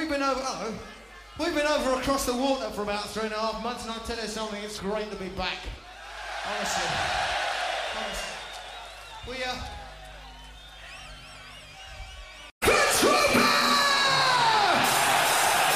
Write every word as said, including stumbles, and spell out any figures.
we've been over, hello. We've been over across the water for about three and a half months, and I tell you something, it's great to be back. Honestly. Honestly. We, uh,